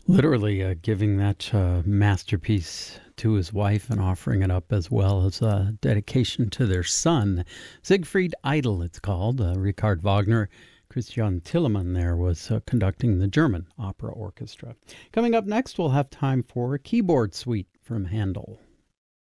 Literally giving that masterpiece to his wife and offering it up as well as a dedication to their son. Siegfried Idle, it's called. Richard Wagner, Christian Tillemann there was conducting the German Opera Orchestra. Coming up next, we'll have time for a keyboard suite from Handel.